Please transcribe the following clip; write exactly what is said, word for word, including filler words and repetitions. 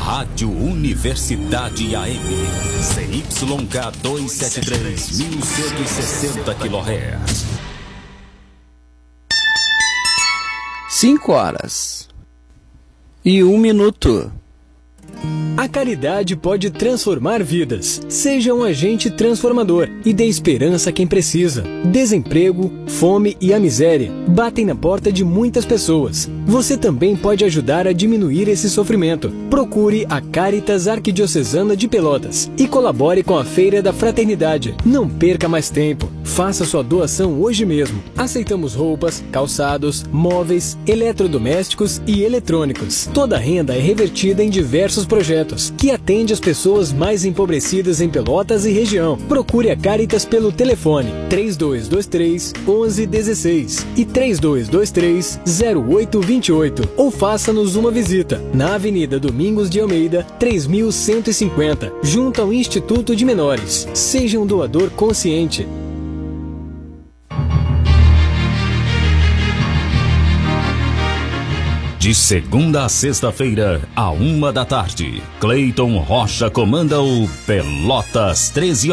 Rádio Universidade A M, C Y K duzentos e setenta e três, mil cento e sessenta quilohertz. Cinco horas e um minuto. A caridade pode transformar vidas. Seja um agente transformador e dê esperança a quem precisa. Desemprego, fome e a miséria batem na porta de muitas pessoas. Você também pode ajudar a diminuir esse sofrimento. Procure a Caritas Arquidiocesana de Pelotas e colabore com a Feira da Fraternidade. Não perca mais tempo. Faça sua doação hoje mesmo. Aceitamos roupas, calçados, móveis, eletrodomésticos e eletrônicos. Toda a renda é revertida em diversos projetos que atende as pessoas mais empobrecidas em Pelotas e região. Procure a Caritas pelo telefone três dois dois três, onze dezesseis e três dois dois três, zero oito dois oito ou faça-nos uma visita na Avenida Domingos de Almeida, três mil cento e cinquenta, junto ao Instituto de Menores. Seja um doador consciente. De segunda a sexta-feira, à uma da tarde, Cleiton Rocha comanda o Pelotas treze